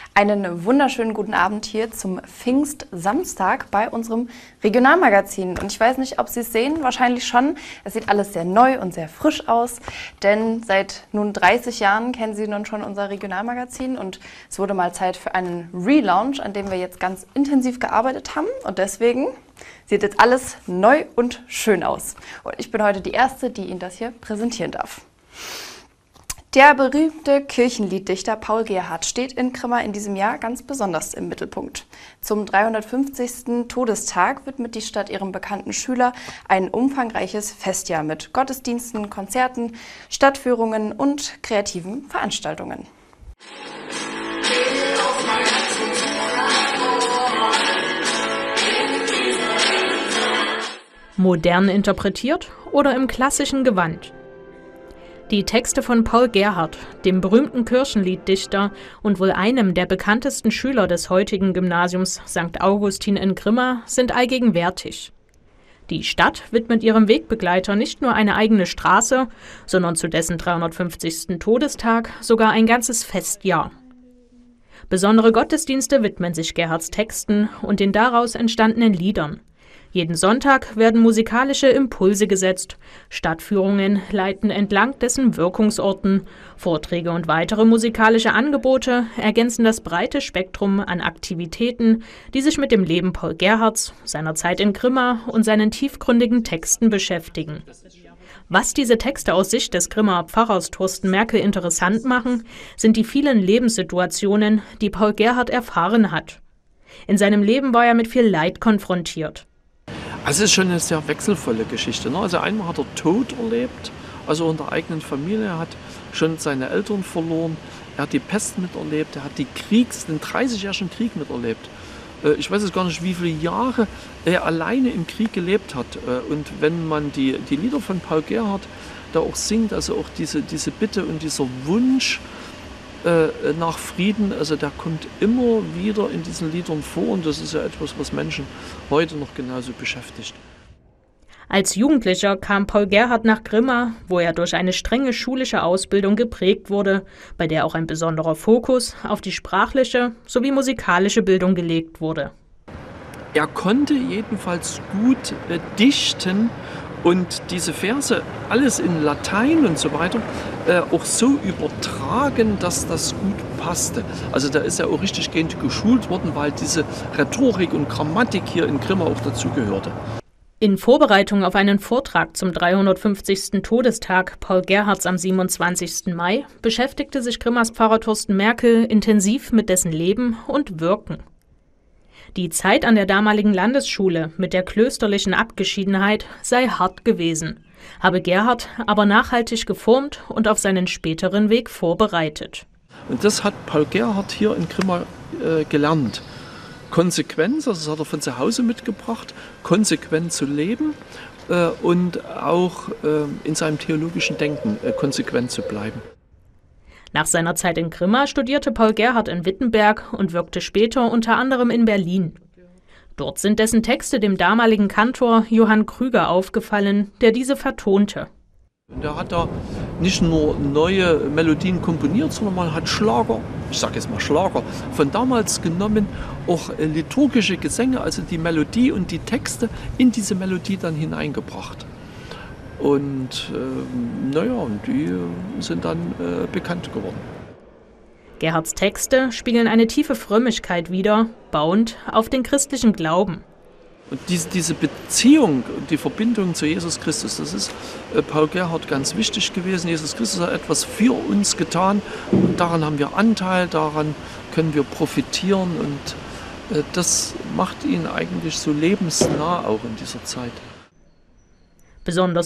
Einen wunderschönen guten Abend hier zum Pfingstsamstag bei unserem Regionalmagazin. Und ich weiß nicht, ob Sie es sehen, wahrscheinlich schon. Es sieht alles sehr neu und sehr frisch aus, denn seit nun 30 Jahren kennen Sie nun schon unser Regionalmagazin und es wurde mal Zeit für einen Relaunch, an dem wir jetzt ganz intensiv gearbeitet haben und deswegen sieht jetzt alles neu und schön aus. Und ich bin heute die Erste, die Ihnen das hier präsentieren darf. Der berühmte Kirchenlieddichter Paul Gerhardt steht in Grimma in diesem Jahr ganz besonders im Mittelpunkt. Zum 350. Todestag widmet die Stadt ihrem bekannten Schüler ein umfangreiches Festjahr mit Gottesdiensten, Konzerten, Stadtführungen und kreativen Veranstaltungen. Modern interpretiert oder im klassischen Gewand? Die Texte von Paul Gerhardt, dem berühmten Kirchenlieddichter und wohl einem der bekanntesten Schüler des heutigen Gymnasiums St. Augustin in Grimma, sind allgegenwärtig. Die Stadt widmet ihrem Wegbegleiter nicht nur eine eigene Straße, sondern zu dessen 350. Todestag sogar ein ganzes Festjahr. Besondere Gottesdienste widmen sich Gerhardts Texten und den daraus entstandenen Liedern. Jeden Sonntag werden musikalische Impulse gesetzt, Stadtführungen leiten entlang dessen Wirkungsorten, Vorträge und weitere musikalische Angebote ergänzen das breite Spektrum an Aktivitäten, die sich mit dem Leben Paul Gerhardts, seiner Zeit in Grimma und seinen tiefgründigen Texten beschäftigen. Was diese Texte aus Sicht des Grimmaer Pfarrers Thorsten Merkel interessant machen, sind die vielen Lebenssituationen, die Paul Gerhardt erfahren hat. In seinem Leben war er mit viel Leid konfrontiert. Also es ist schon eine sehr wechselvolle Geschichte. Also einmal hat er Tod erlebt, also in der eigenen Familie, er hat schon seine Eltern verloren, er hat die Pest miterlebt, er hat den 30-jährigen Krieg miterlebt. Ich weiß jetzt gar nicht, wie viele Jahre er alleine im Krieg gelebt hat. Und wenn man die Lieder von Paul Gerhardt da auch singt, also auch diese Bitte und dieser Wunsch nach Frieden, also der kommt immer wieder in diesen Liedern vor und das ist ja etwas, was Menschen heute noch genauso beschäftigt. Als Jugendlicher kam Paul Gerhardt nach Grimma, wo er durch eine strenge schulische Ausbildung geprägt wurde, bei der auch ein besonderer Fokus auf die sprachliche sowie musikalische Bildung gelegt wurde. Er konnte jedenfalls gut dichten und diese Verse, alles in Latein und so weiter, auch so übertragen, dass das gut passte. Also da ist er auch richtig gehend geschult worden, weil diese Rhetorik und Grammatik hier in Grimma auch dazugehörte. In Vorbereitung auf einen Vortrag zum 350. Todestag Paul Gerhardts am 27. Mai beschäftigte sich Grimmas Pfarrer Thorsten Merkel intensiv mit dessen Leben und Wirken. Die Zeit an der damaligen Landesschule mit der klösterlichen Abgeschiedenheit sei hart gewesen, habe Gerhardt aber nachhaltig geformt und auf seinen späteren Weg vorbereitet. Und das hat Paul Gerhardt hier in Grimma gelernt. Konsequenz, also das hat er von zu Hause mitgebracht, konsequent zu leben und auch in seinem theologischen Denken konsequent zu bleiben. Nach seiner Zeit in Grimma studierte Paul Gerhardt in Wittenberg und wirkte später unter anderem in Berlin. Dort sind dessen Texte dem damaligen Kantor Johann Krüger aufgefallen, der diese vertonte. Und er hat da nicht nur neue Melodien komponiert, sondern man hat Schlager, ich sage jetzt mal Schlager, von damals genommen, auch liturgische Gesänge, also die Melodie und die Texte in diese Melodie dann hineingebracht. Und die sind dann bekannt geworden. Gerhardts Texte spiegeln eine tiefe Frömmigkeit wider, bauend auf den christlichen Glauben. Und diese Beziehung und die Verbindung zu Jesus Christus, das ist Paul Gerhardt ganz wichtig gewesen. Jesus Christus hat etwas für uns getan und daran haben wir Anteil, daran können wir profitieren und das macht ihn eigentlich so lebensnah auch in dieser Zeit. Besonders